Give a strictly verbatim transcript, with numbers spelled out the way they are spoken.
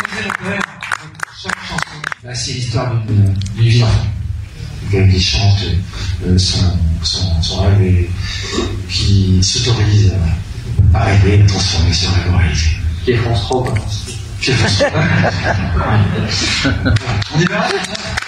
disait le poème, chaque chanson, bah, c'est l'histoire d'une vie d'enfant. Quelqu'un qui chante euh, son, son, son rêve et qui s'autorise à, à rêver, à transformer ce rêve en réalité. Qui est France trois, quoi. Qui est France trois. On est bien là,